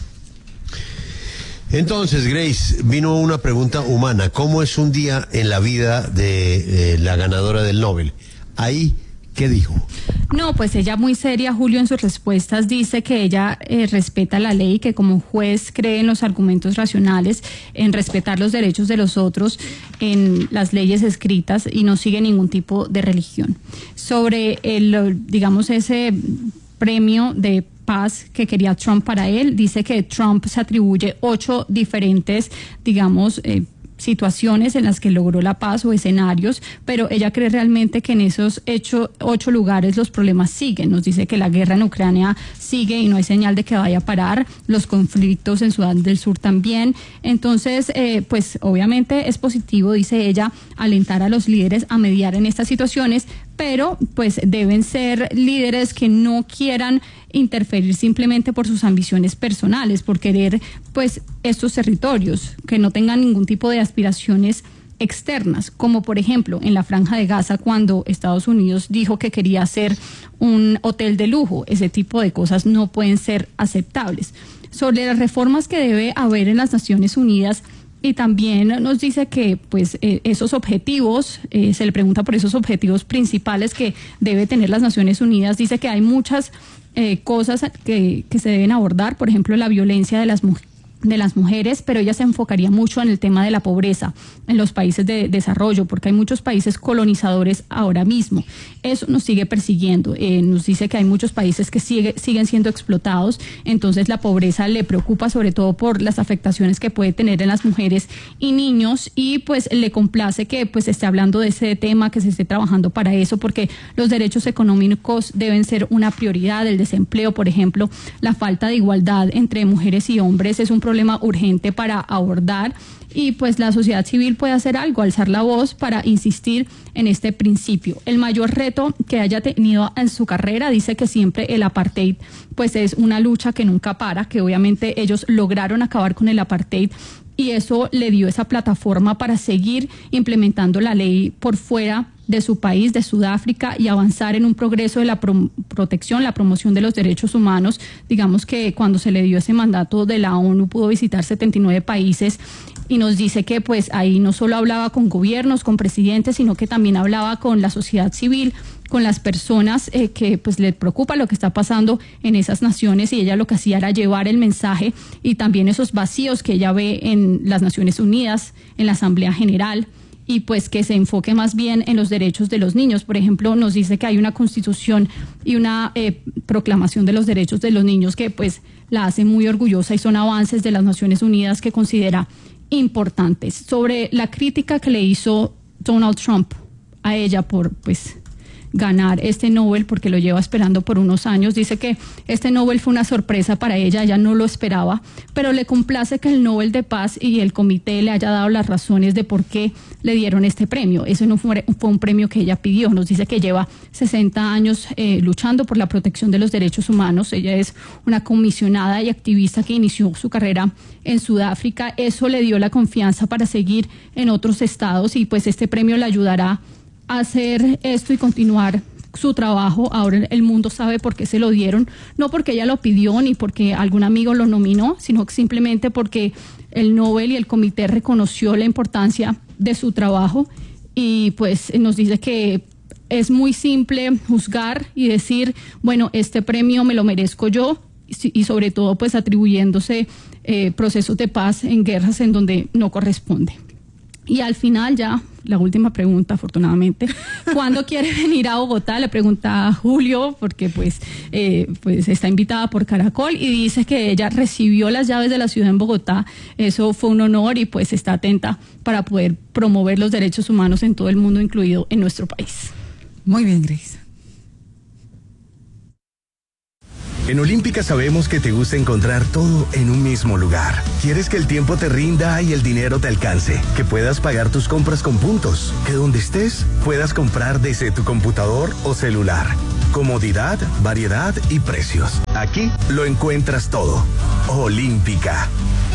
Entonces, Grace, vino una pregunta humana. ¿Cómo es un día en la vida de eh, la ganadora del Nobel? Ahí, ¿qué dijo? No, pues ella muy seria, Julio, en sus respuestas dice que ella eh, respeta la ley, que como juez cree en los argumentos racionales, en respetar los derechos de los otros, en las leyes escritas y no sigue ningún tipo de religión. Sobre el, digamos, ese premio de paz que quería Trump para él, dice que Trump se atribuye ocho diferentes, digamos, eh, situaciones en las que logró la paz o escenarios, pero ella cree realmente que en esos hecho, ocho lugares los problemas siguen. Nos dice que la guerra en Ucrania sigue y no hay señal de que vaya a parar, los conflictos en Sudán del Sur también. Entonces, eh, pues obviamente es positivo, dice ella, alentar a los líderes a mediar en estas situaciones, pero pues deben ser líderes que no quieran interferir simplemente por sus ambiciones personales, por querer pues estos territorios, que no tengan ningún tipo de aspiraciones externas, como por ejemplo en la Franja de Gaza, cuando Estados Unidos dijo que quería hacer un hotel de lujo. Ese tipo de cosas no pueden ser aceptables. Sobre las reformas que debe haber en las Naciones Unidas, y también nos dice que pues eh, esos objetivos, eh, se le pregunta por esos objetivos principales que debe tener las Naciones Unidas. Dice que hay muchas eh, cosas que, que se deben abordar, por ejemplo la violencia de las mujeres de las mujeres, pero ella se enfocaría mucho en el tema de la pobreza en los países de desarrollo, porque hay muchos países colonizadores ahora mismo. Eso nos sigue persiguiendo. Eh, nos dice que hay muchos países que sigue, siguen siendo explotados, entonces la pobreza le preocupa sobre todo por las afectaciones que puede tener en las mujeres y niños, y pues le complace que pues esté hablando de ese tema, que se esté trabajando para eso, porque los derechos económicos deben ser una prioridad. El desempleo, por ejemplo, la falta de igualdad entre mujeres y hombres es un problema problema urgente para abordar, y pues la sociedad civil puede hacer algo, alzar la voz para insistir en este principio. El mayor reto que haya tenido en su carrera, dice que siempre el apartheid pues es una lucha que nunca para, que obviamente ellos lograron acabar con el apartheid y eso le dio esa plataforma para seguir implementando la ley por fuera de su país, de Sudáfrica, y avanzar en un progreso de la pro protección, la promoción de los derechos humanos. Digamos que cuando se le dio ese mandato de la ONU pudo visitar setenta y nueve países, y nos dice que pues ahí no solo hablaba con gobiernos, con presidentes, sino que también hablaba con la sociedad civil, con las personas eh, que pues les preocupa lo que está pasando en esas naciones, y ella lo que hacía era llevar el mensaje y también esos vacíos que ella ve en las Naciones Unidas, en la Asamblea General, y pues que se enfoque más bien en los derechos de los niños. Por ejemplo, nos dice que hay una constitución y una eh, proclamación de los derechos de los niños que pues la hace muy orgullosa, y son avances de las Naciones Unidas que considera importantes. Sobre la crítica que le hizo Donald Trump a ella por pues ganar este Nobel, porque lo lleva esperando por unos años, dice que este Nobel fue una sorpresa para ella, ella no lo esperaba, pero le complace que el Nobel de Paz y el comité le haya dado las razones de por qué le dieron este premio. Eso no fue, fue un premio que ella pidió. Nos dice que lleva sesenta años eh, luchando por la protección de los derechos humanos. Ella es una comisionada y activista que inició su carrera en Sudáfrica. Eso le dio la confianza para seguir en otros estados, y pues este premio le ayudará hacer esto y continuar su trabajo. Ahora el mundo sabe por qué se lo dieron, no porque ella lo pidió ni porque algún amigo lo nominó, sino simplemente porque el Nobel y el comité reconoció la importancia de su trabajo, y pues nos dice que es muy simple juzgar y decir, bueno, este premio me lo merezco yo, y sobre todo pues atribuyéndose eh, procesos de paz en guerras en donde no corresponde. Y al final ya, la última pregunta, afortunadamente, ¿cuándo quiere venir a Bogotá? Le pregunta a Julio, porque pues, eh, pues está invitada por Caracol y dice que ella recibió las llaves de la ciudad en Bogotá. Eso fue un honor y pues está atenta para poder promover los derechos humanos en todo el mundo, incluido en nuestro país. Muy bien, Grace. En Olímpica sabemos que te gusta encontrar todo en un mismo lugar. Quieres que el tiempo te rinda y el dinero te alcance, que puedas pagar tus compras con puntos, que donde estés puedas comprar desde tu computador o celular. Comodidad, variedad y precios. Aquí lo encuentras todo. Olímpica.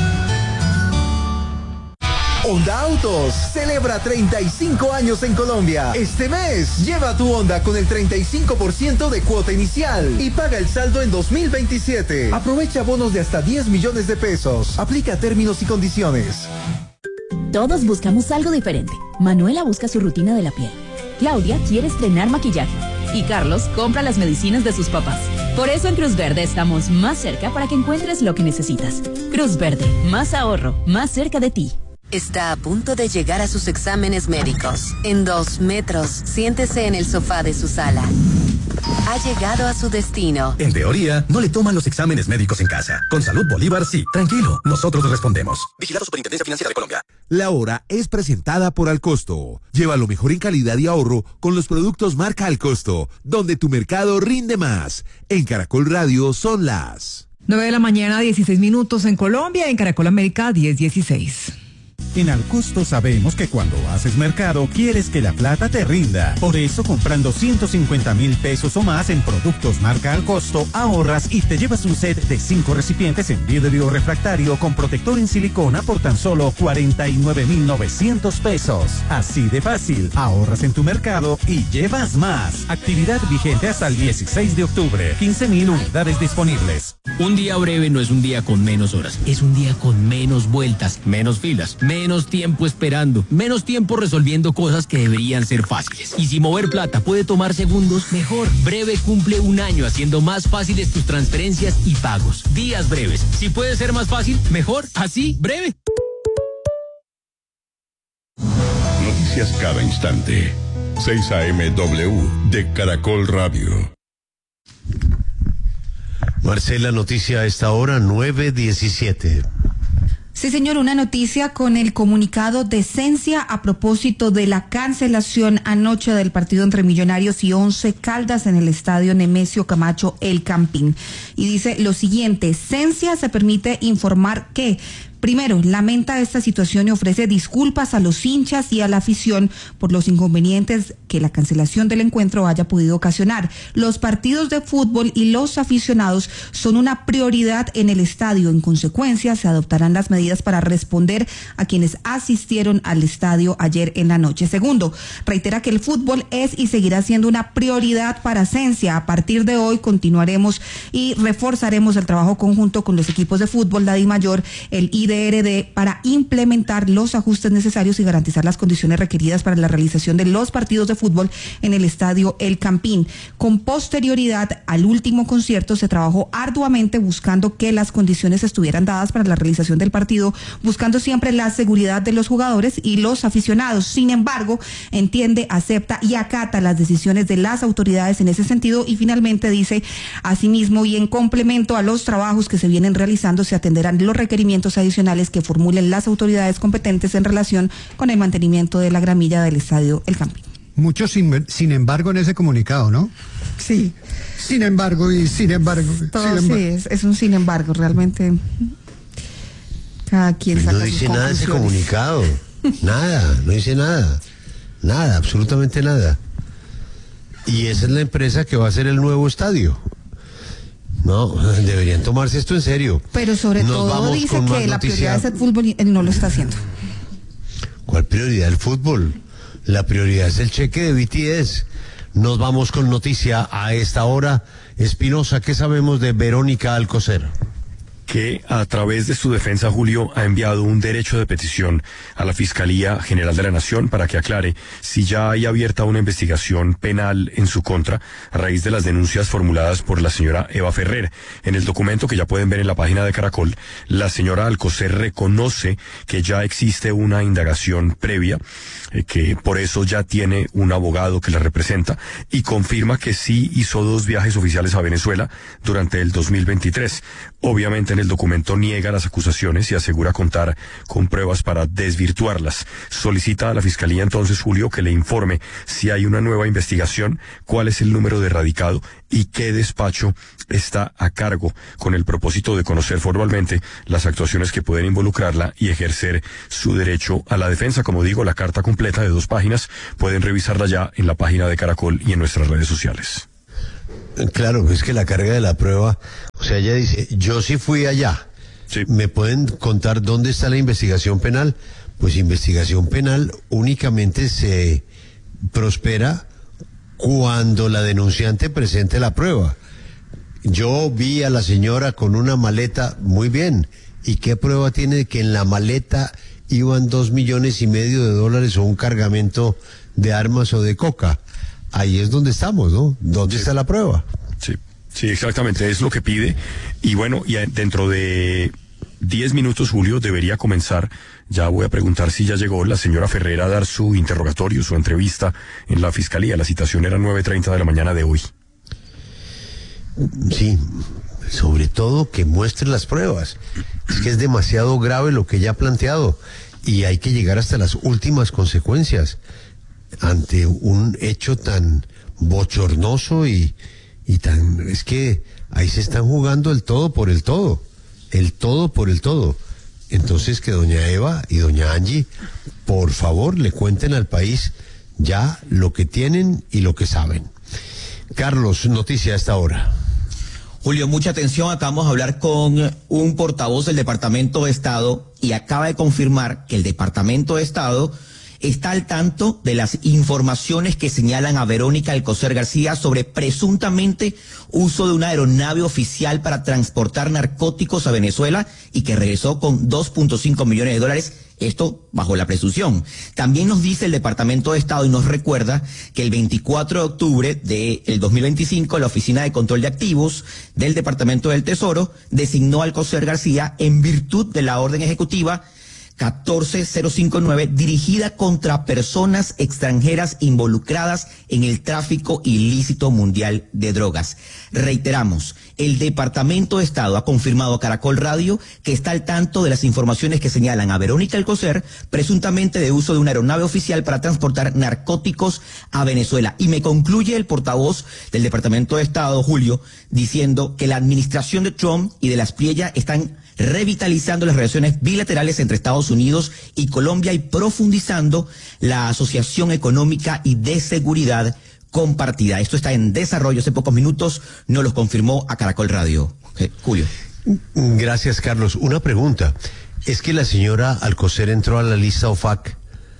Honda Autos celebra treinta y cinco años en Colombia. Este mes, lleva tu Honda con el treinta y cinco por ciento de cuota inicial y paga el saldo en dos mil veintisiete. Aprovecha bonos de hasta diez millones de pesos. Aplica términos y condiciones. Todos buscamos algo diferente. Manuela busca su rutina de la piel. Claudia quiere estrenar maquillaje. Y Carlos compra las medicinas de sus papás. Por eso en Cruz Verde estamos más cerca para que encuentres lo que necesitas. Cruz Verde, más ahorro, más cerca de ti. Está a punto de llegar a sus exámenes médicos. En dos metros, siéntese en el sofá de su sala. Ha llegado a su destino. En teoría, no le toman los exámenes médicos en casa. Con Salud Bolívar, sí. Tranquilo, nosotros respondemos. Vigilado Superintendencia Financiera de Colombia. La hora es presentada por Alcosto. Lleva lo mejor en calidad y ahorro con los productos marca Alcosto, donde tu mercado rinde más. En Caracol Radio son las nueve de la mañana, dieciséis minutos en Colombia, en Caracol América, diez dieciséis. En Alcosto sabemos que cuando haces mercado quieres que la plata te rinda. Por eso, comprando ciento cincuenta mil pesos o más en productos marca Alcosto, ahorras y te llevas un set de cinco recipientes en vidrio refractario con protector en silicona por tan solo cuarenta y nueve mil novecientos pesos. Así de fácil, ahorras en tu mercado y llevas más. Actividad vigente hasta el dieciséis de octubre. quince mil unidades disponibles. Un día breve no es un día con menos horas, es un día con menos vueltas, menos filas, menos tiempo esperando, menos tiempo resolviendo cosas que deberían ser fáciles. Y si mover plata puede tomar segundos, mejor. Breve cumple un año haciendo más fáciles tus transferencias y pagos. Días breves. Si puede ser más fácil, mejor. Así, breve. Noticias cada instante. seis A M W de Caracol Radio. Marcela, noticia a esta hora, nueve diecisiete. Sí, señor, una noticia con el comunicado de Esencia a propósito de la cancelación anoche del partido entre Millonarios y Once Caldas en el estadio Nemesio Camacho El Campín. Y dice lo siguiente: Esencia se permite informar que primero, lamenta esta situación y ofrece disculpas a los hinchas y a la afición por los inconvenientes que la cancelación del encuentro haya podido ocasionar. Los partidos de fútbol y los aficionados son una prioridad en el estadio. En consecuencia, se adoptarán las medidas para responder a quienes asistieron al estadio ayer en la noche. Segundo, reitera que el fútbol es y seguirá siendo una prioridad para Esencia. A partir de hoy continuaremos y reforzaremos el trabajo conjunto con los equipos de fútbol, la DIMAYOR, el I D R D, para implementar los ajustes necesarios y garantizar las condiciones requeridas para la realización de los partidos de fútbol en el estadio El Campín. Con posterioridad al último concierto se trabajó arduamente buscando que las condiciones estuvieran dadas para la realización del partido, buscando siempre la seguridad de los jugadores y los aficionados. Sin embargo, entiende, acepta y acata las decisiones de las autoridades en ese sentido y finalmente dice, asimismo y en complemento a los trabajos que se vienen realizando, se atenderán los requerimientos adicionales que formulen las autoridades competentes en relación con el mantenimiento de la gramilla del estadio El Campín. Mucho sin, sin embargo en ese comunicado, ¿no? Sí. Sin embargo y sin embargo. Todo sin sí, embargo. es, es un sin embargo, realmente cada quien saca No dice sus nada de ese conclusiones. comunicado, nada, no dice nada, nada, absolutamente nada. Y esa es la empresa que va a hacer el nuevo estadio. No, deberían tomarse esto en serio. Pero sobre Nos todo vamos dice con más que la noticia. prioridad es el fútbol y él no lo está haciendo. ¿Cuál prioridad? El fútbol. La prioridad es el cheque de B T S. Nos vamos con noticia a esta hora. Espinosa, ¿qué sabemos de Verónica Alcocer? que a través de su defensa, Julio, ha enviado un derecho de petición a la Fiscalía General de la Nación para que aclare si ya hay abierta una investigación penal en su contra a raíz de las denuncias formuladas por la señora Eva Ferrer. En el documento que ya pueden ver en la página de Caracol, la señora Alcocer reconoce que ya existe una indagación previa, eh, que por eso ya tiene un abogado que la representa, y confirma que sí hizo dos viajes oficiales a Venezuela durante el dos mil veintitrés. Obviamente en el documento niega las acusaciones y asegura contar con pruebas para desvirtuarlas. Solicita a la Fiscalía entonces, Julio, que le informe si hay una nueva investigación, cuál es el número de radicado y qué despacho está a cargo, con el propósito de conocer formalmente las actuaciones que pueden involucrarla y ejercer su derecho a la defensa. Como digo, la carta completa de dos páginas pueden revisarla ya en la página de Caracol y en nuestras redes sociales. Claro, es que la carga de la prueba, o sea, ella dice, yo sí fui allá. Sí. ¿Me pueden contar dónde está la investigación penal? Pues investigación penal únicamente se prospera cuando la denunciante presente la prueba. Yo vi a la señora con una maleta, muy bien, ¿y qué prueba tiene de que en la maleta iban dos millones y medio de dólares o un cargamento de armas o de coca? Ahí es donde estamos, ¿no? ¿Dónde sí. está la prueba? Sí, sí, exactamente, es lo que pide. Y bueno, y dentro de diez minutos, Julio, debería comenzar, ya voy a preguntar si ya llegó la señora Ferrer a dar su interrogatorio, su entrevista en la Fiscalía. La citación era nueve treinta de la mañana de hoy. Sí, sobre todo que muestre las pruebas. Es que es demasiado grave lo que ella ha planteado y hay que llegar hasta las últimas consecuencias ante un hecho tan bochornoso y, y tan... Es que ahí se están jugando el todo por el todo, el todo por el todo. Entonces que doña Eva y doña Angie, por favor, le cuenten al país ya lo que tienen y lo que saben. Carlos, noticia a esta hora. Julio, mucha atención, acabamos de hablar con un portavoz del Departamento de Estado y acaba de confirmar que el Departamento de Estado está al tanto de las informaciones que señalan a Verónica Alcocer García sobre presuntamente uso de una aeronave oficial para transportar narcóticos a Venezuela y que regresó con dos punto cinco millones de dólares, esto bajo la presunción. También nos dice el Departamento de Estado y nos recuerda que el veinticuatro de octubre del dos mil veinticinco la Oficina de Control de Activos del Departamento del Tesoro designó a Alcocer García en virtud de la orden ejecutiva catorce mil cincuenta y nueve dirigida contra personas extranjeras involucradas en el tráfico ilícito mundial de drogas. Reiteramos, el Departamento de Estado ha confirmado a Caracol Radio que está al tanto de las informaciones que señalan a Verónica Alcocer presuntamente de uso de una aeronave oficial para transportar narcóticos a Venezuela. Y me concluye el portavoz del Departamento de Estado, Julio, diciendo que la administración de Trump y de las Priella están revitalizando las relaciones bilaterales entre Estados Unidos y Colombia y profundizando la asociación económica y de seguridad compartida. Esto está en desarrollo. Hace pocos minutos nos lo confirmó a Caracol Radio. Eh, Julio. Gracias, Carlos. Una pregunta. Es que la señora Alcocer entró a la lista O F A C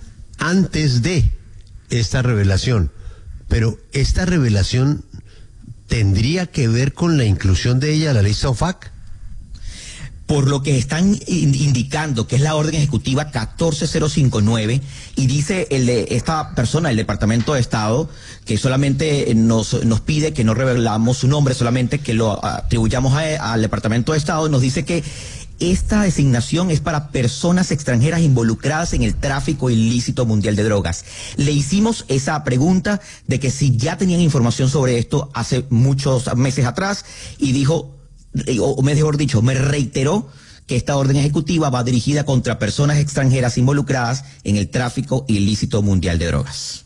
antes de esta revelación, pero esta revelación tendría que ver con la inclusión de ella a la lista O F A C. Por lo que están indicando, que es la orden ejecutiva catorce mil cincuenta y nueve, y dice el de esta persona del Departamento de Estado, que solamente nos, nos pide que no revelamos su nombre, solamente que lo atribuyamos a, al Departamento de Estado, nos dice que esta designación es para personas extranjeras involucradas en el tráfico ilícito mundial de drogas. Le hicimos esa pregunta de que si ya tenían información sobre esto hace muchos meses atrás, y dijo, o mejor dicho, me reiteró que esta orden ejecutiva va dirigida contra personas extranjeras involucradas en el tráfico ilícito mundial de drogas.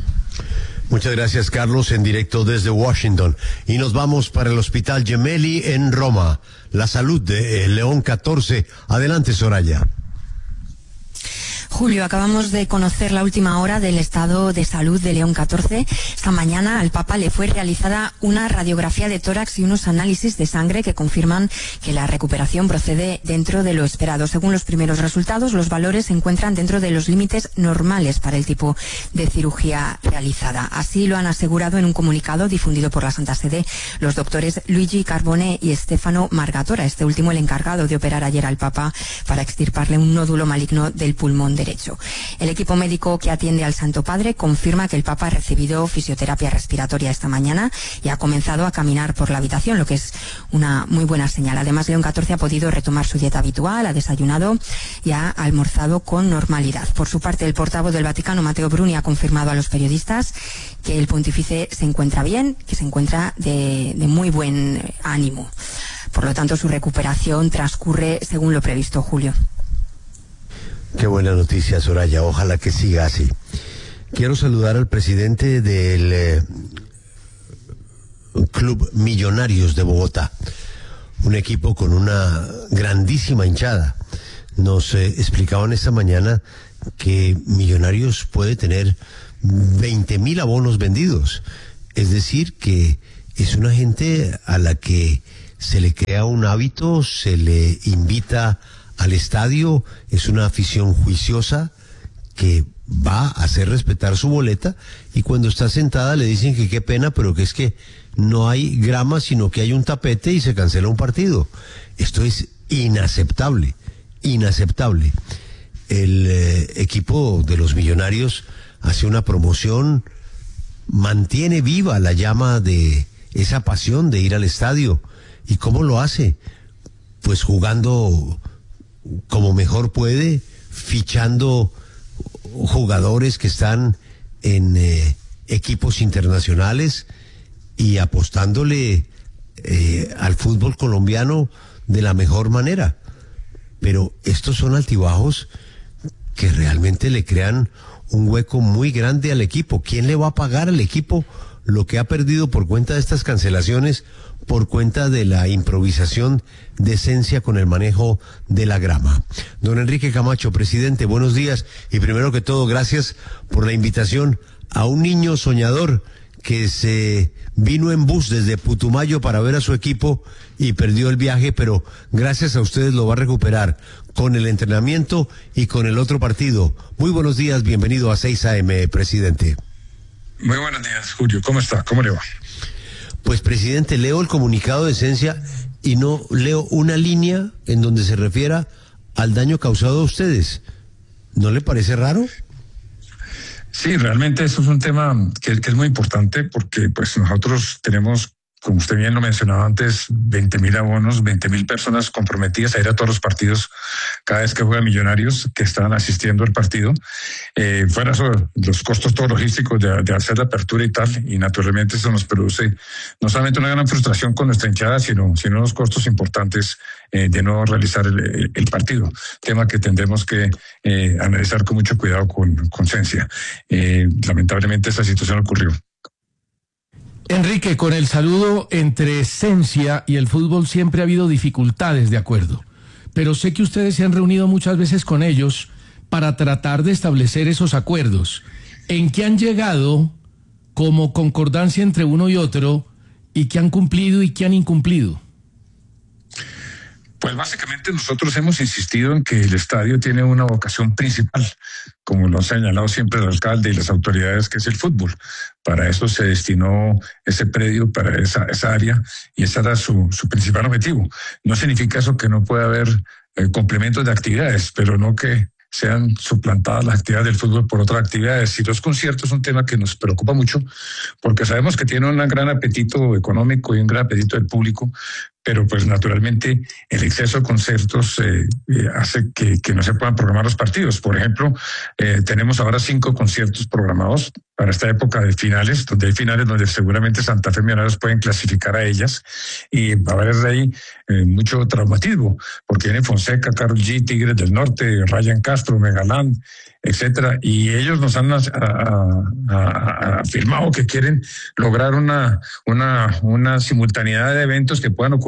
Muchas gracias, Carlos, en directo desde Washington. Y nos vamos para el Hospital Gemelli en Roma. La salud de eh, León catorce. Adelante, Soraya. Julio, acabamos de conocer la última hora del estado de salud de León catorce. Esta mañana al Papa le fue realizada una radiografía de tórax y unos análisis de sangre que confirman que la recuperación procede dentro de lo esperado. Según los primeros resultados, los valores se encuentran dentro de los límites normales para el tipo de cirugía realizada. Así lo han asegurado en un comunicado difundido por la Santa Sede los doctores Luigi Carbone y Stefano Margatora, este último el encargado de operar ayer al Papa para extirparle un nódulo maligno del pulmón derecho. El equipo médico que atiende al Santo Padre confirma que el Papa ha recibido fisioterapia respiratoria esta mañana y ha comenzado a caminar por la habitación, lo que es una muy buena señal. Además, León catorce ha podido retomar su dieta habitual, ha desayunado y ha almorzado con normalidad. Por su parte, el portavoz del Vaticano, Matteo Bruni, ha confirmado a los periodistas que el pontífice se encuentra bien, que se encuentra de, de muy buen ánimo. Por lo tanto, su recuperación transcurre según lo previsto, Julio. Qué buena noticia, Soraya. Ojalá que siga así. Quiero saludar al presidente del eh, Club Millonarios de Bogotá, un equipo con una grandísima hinchada. Nos eh, explicaban esta mañana que Millonarios puede tener veinte mil abonos vendidos. Es decir, que es una gente a la que se le crea un hábito, se le invita al estadio, es una afición juiciosa que va a hacer respetar su boleta, y cuando está sentada le dicen que qué pena, pero que es que no hay grama, sino que hay un tapete y se cancela un partido. Esto es inaceptable, inaceptable. El eh, equipo de los Millonarios hace una promoción, mantiene viva la llama de esa pasión de ir al estadio. ¿Y cómo lo hace? Pues jugando como mejor puede, fichando jugadores que están en eh, equipos internacionales y apostándole eh, al fútbol colombiano de la mejor manera. Pero estos son altibajos que realmente le crean un hueco muy grande al equipo. ¿Quién le va a pagar al equipo lo que ha perdido por cuenta de estas cancelaciones, por cuenta de la improvisación de esencia con el manejo de la grama? Don Enrique Camacho, presidente, buenos días, y primero que todo, gracias por la invitación a un niño soñador que se vino en bus desde Putumayo para ver a su equipo y perdió el viaje, pero gracias a ustedes lo va a recuperar con el entrenamiento y con el otro partido. Muy buenos días, bienvenido a seis A M, presidente. Muy buenos días, Julio. ¿Cómo está? ¿Cómo le va? Pues, presidente, leo el comunicado de esencia y no leo una línea en donde se refiera al daño causado a ustedes. ¿No le parece raro? Sí, realmente eso es un tema que, que es muy importante, porque pues nosotros tenemos, como usted bien lo mencionaba antes, veinte mil abonos, veinte mil personas comprometidas a ir a todos los partidos cada vez que juega Millonarios, que están asistiendo al partido. Eh, fuera eso, los costos todos logísticos de, de hacer la apertura y tal, y naturalmente eso nos produce no solamente una gran frustración con nuestra hinchada, sino, sino unos costos importantes eh, de no realizar el, el, el partido. Tema que tendremos que eh, analizar con mucho cuidado, con conciencia. Eh, lamentablemente esta situación ocurrió. Enrique, con el saludo, entre esencia y el fútbol siempre ha habido dificultades, de acuerdo, pero sé que ustedes se han reunido muchas veces con ellos para tratar de establecer esos acuerdos. ¿En qué han llegado como concordancia entre uno y otro, y qué han cumplido y qué han incumplido? Pues básicamente nosotros hemos insistido en que el estadio tiene una vocación principal, como lo ha señalado siempre el alcalde y las autoridades, que es el fútbol. Para eso se destinó ese predio, para esa, esa área, y ese era su, su principal objetivo. No significa eso que no pueda haber eh, complementos de actividades, pero no que sean suplantadas las actividades del fútbol por otras actividades. Y los conciertos es un tema que nos preocupa mucho, porque sabemos que tiene un gran apetito económico y un gran apetito del público, pero pues naturalmente el exceso de conciertos eh, eh, hace que, que no se puedan programar los partidos. Por ejemplo, eh, tenemos ahora cinco conciertos programados para esta época de finales, donde hay finales donde seguramente Santa Fe y Millonarios pueden clasificar a ellas, y va a haber de ahí eh, mucho traumatismo, porque viene Fonseca, Karol G, Tigres del Norte, Ryan Castro, Megaland, etcétera, y ellos nos han a, a, a, afirmado que quieren lograr una, una, una simultaneidad de eventos que puedan ocurrir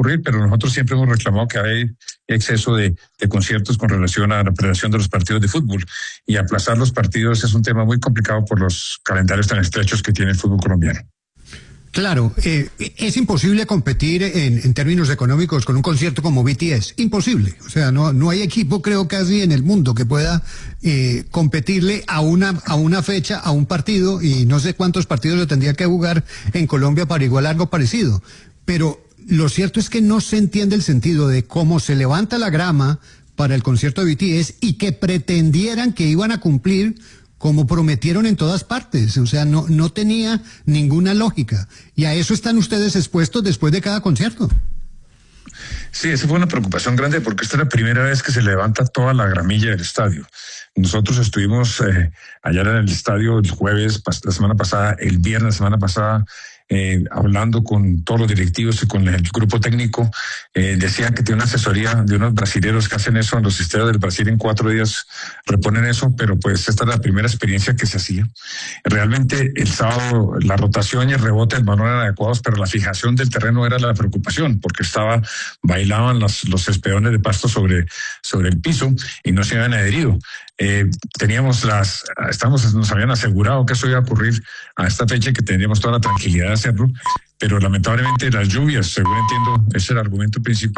ocurrir, pero nosotros siempre hemos reclamado que hay exceso de, de conciertos con relación a la preparación de los partidos de fútbol, y aplazar los partidos es un tema muy complicado por los calendarios tan estrechos que tiene el fútbol colombiano. Claro, eh, es imposible competir en, en términos económicos con un concierto como B T S, imposible. O sea, no, no hay equipo, creo, casi en el mundo que pueda eh, competirle a una, a una fecha, a un partido, y no sé cuántos partidos se tendría que jugar en Colombia para igualar algo parecido. Pero lo cierto es que no se entiende el sentido de cómo se levanta la grama para el concierto de B T S y que pretendieran que iban a cumplir como prometieron en todas partes. O sea, no, no tenía ninguna lógica. Y a eso están ustedes expuestos después de cada concierto. Sí, esa fue una preocupación grande porque esta es la primera vez que se levanta toda la gramilla del estadio. Nosotros estuvimos eh, allá en el estadio el jueves, la semana pasada, el viernes, la semana pasada, Eh, hablando con todos los directivos y con el grupo técnico. Eh, decían que tiene una asesoría de unos brasileños que hacen eso en los estadios del Brasil, en cuatro días reponen eso, pero pues esta es la primera experiencia que se hacía. Realmente el sábado la rotación y el rebote del balón eran adecuados, pero la fijación del terreno era la preocupación, porque estaba, bailaban los, los espeones de pasto sobre, sobre el piso y no se habían adherido. Eh, teníamos las, estamos, nos habían asegurado que eso iba a ocurrir a esta fecha y que tendríamos toda la tranquilidad de hacerlo, pero lamentablemente las lluvias, según entiendo, ese es el argumento principal.